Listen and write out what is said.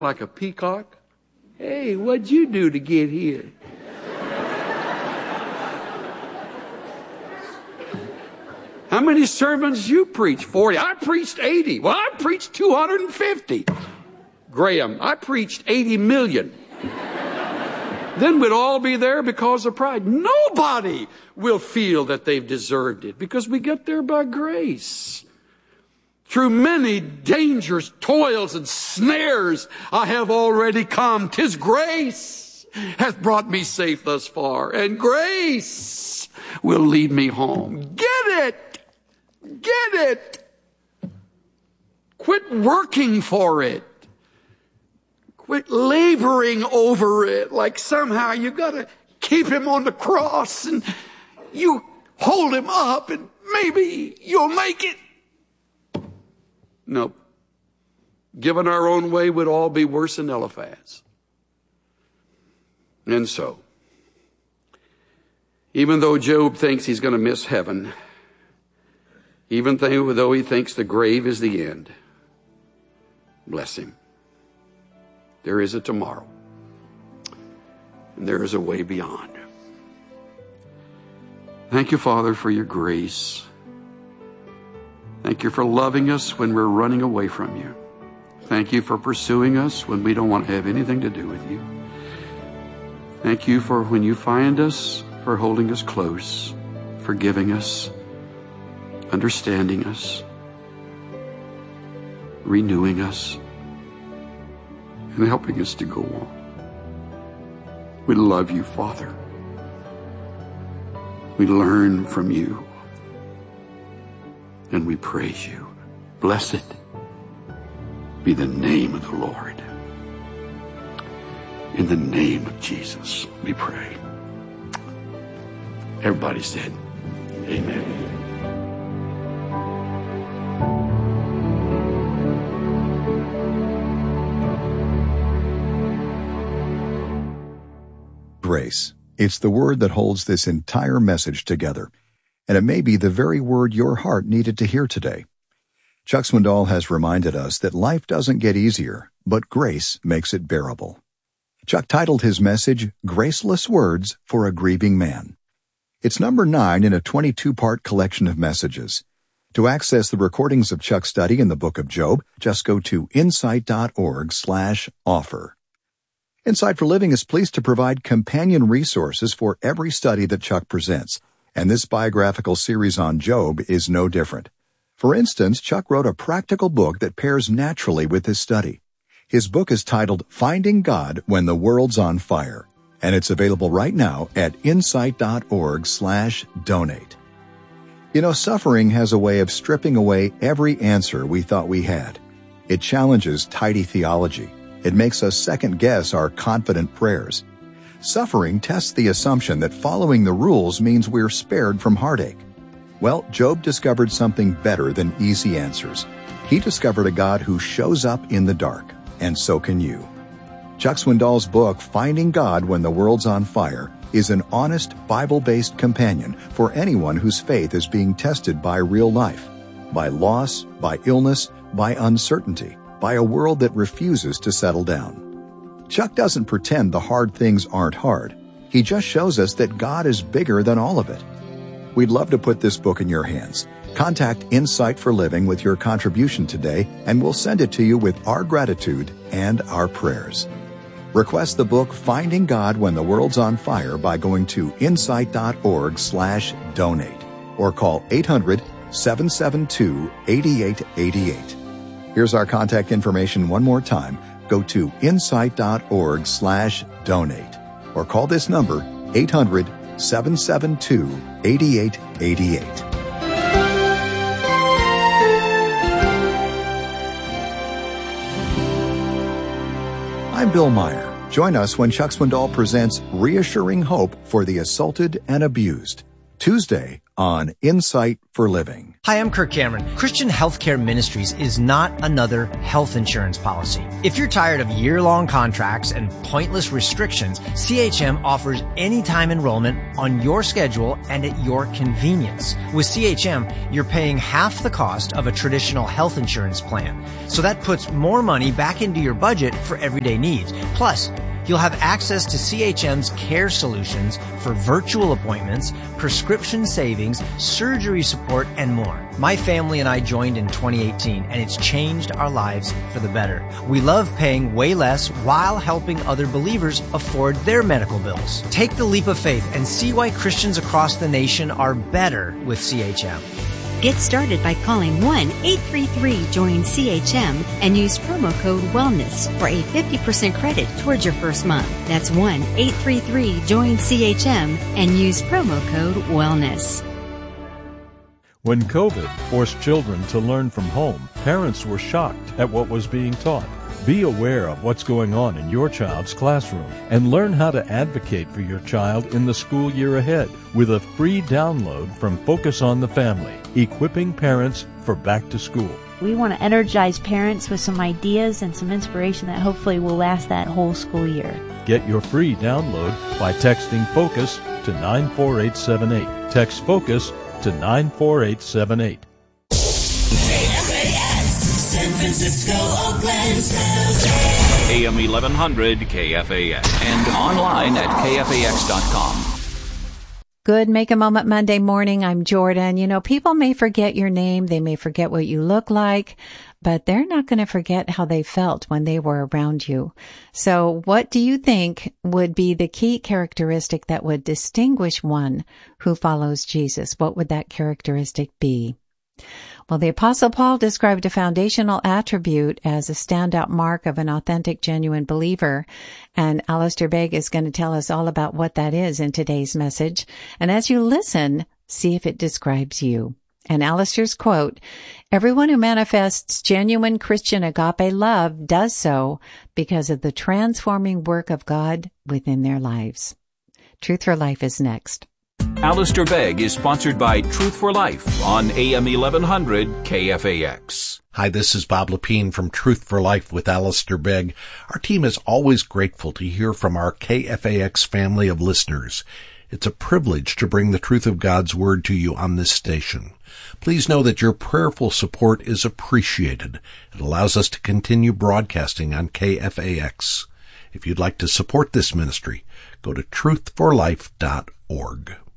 like a peacock. Hey, what'd you do to get here? How many sermons you preach? 40. I preached 80. Well, I preached 250. Graham, I preached 80 million. Then we'd all be there because of pride. Nobody will feel that they've deserved it because we get there by grace. Through many dangers, toils, and snares, I have already come. 'Tis grace hath brought me safe thus far, and grace will lead me home. Get it! Get it! Quit working for it. Quit laboring over it like somehow you got to keep him on the cross and you hold him up and maybe you'll make it. No. Given our own way, we'd all be worse than Eliphaz. And so, even though Job thinks he's going to miss heaven, even though he thinks the grave is the end, bless him. There is a tomorrow. And there is a way beyond. Thank you, Father, for your grace. Thank you for loving us when we're running away from you. Thank you for pursuing us when we don't want to have anything to do with you. Thank you for when you find us, for holding us close, forgiving us, understanding us, renewing us, and helping us to go on. We love you, Father. We learn from you. And we praise you. Blessed be the name of the Lord. In the name of Jesus, we pray. Everybody said, amen. Grace. It's the word that holds this entire message together, and it may be the very word your heart needed to hear today. Chuck Swindoll has reminded us that life doesn't get easier, but grace makes it bearable. Chuck titled his message, Graceless Words for a Grieving Man. It's number 9 in a 22-part collection of messages. To access the recordings of Chuck's study in the book of Job, just go to insight.org/offer. Insight for Living is pleased to provide companion resources for every study that Chuck presents, and this biographical series on Job is no different. For instance, Chuck wrote a practical book that pairs naturally with his study. His book is titled Finding God When the World's on Fire, and it's available right now at insight.org/donate. You know, suffering has a way of stripping away every answer we thought we had. It challenges tidy theology. It makes us second-guess our confident prayers. Suffering tests the assumption that following the rules means we're spared from heartache. Well, Job discovered something better than easy answers. He discovered a God who shows up in the dark, and so can you. Chuck Swindoll's book, Finding God When the World's on Fire, is an honest, Bible-based companion for anyone whose faith is being tested by real life, by loss, by illness, by uncertainty, by a world that refuses to settle down. Chuck doesn't pretend the hard things aren't hard. He just shows us that God is bigger than all of it. We'd love to put this book in your hands. Contact Insight for Living with your contribution today, and we'll send it to you with our gratitude and our prayers. Request the book Finding God When the World's on Fire by going to insight.org/donate or call 800-772-8888. Here's our contact information one more time. Go to insight.org/donate or call this number 800-772-8888. I'm Bill Meyer. Join us when Chuck Swindoll presents Reassuring Hope for the Assaulted and Abused, Tuesday on Insight for Living. Hi, I'm Kirk Cameron. Christian Healthcare Ministries is not another health insurance policy. If you're tired of year-long contracts and pointless restrictions, CHM offers anytime enrollment on your schedule and at your convenience. With CHM, you're paying half the cost of a traditional health insurance plan. So that puts more money back into your budget for everyday needs. Plus, you'll have access to CHM's care solutions for virtual appointments, prescription savings, surgery support, and more. My family and I joined in 2018, and it's changed our lives for the better. We love paying way less while helping other believers afford their medical bills. Take the leap of faith and see why Christians across the nation are better with CHM. Get started by calling 1-833-JOIN-CHM and use promo code WELLNESS for a 50% credit towards your first month. That's 1-833-JOIN-CHM and use promo code WELLNESS. When COVID forced children to learn from home, parents were shocked at what was being taught. Be aware of what's going on in your child's classroom and learn how to advocate for your child in the school year ahead with a free download from Focus on the Family, equipping parents for back to school. We want to energize parents with some ideas and some inspiration that hopefully will last that whole school year. Get your free download by texting FOCUS to 94878. Text FOCUS to 94878. San Francisco, Oakland, AM 1100 KFAX and online at KFAX.com. Good Make a Moment Monday morning. I'm Jordan. You know, people may forget your name. They may forget what you look like, but they're not going to forget how they felt when they were around you. So what do you think would be the key characteristic that would distinguish one who follows Jesus? What would that characteristic be? Well, the Apostle Paul described a foundational attribute as a standout mark of an authentic, genuine believer. And Alistair Begg is going to tell us all about what that is in today's message. And as you listen, see if it describes you. And Alistair's quote, "Everyone who manifests genuine Christian agape love does so because of the transforming work of God within their lives." Truth for Life is next. Alistair Begg is sponsored by Truth for Life on AM 1100 KFAX. Hi, this is Bob Lepine from Truth for Life with Alistair Begg. Our team is always grateful to hear from our KFAX family of listeners. It's a privilege to bring the truth of God's Word to you on this station. Please know that your prayerful support is appreciated. It allows us to continue broadcasting on KFAX. If you'd like to support this ministry, go to truthforlife.org.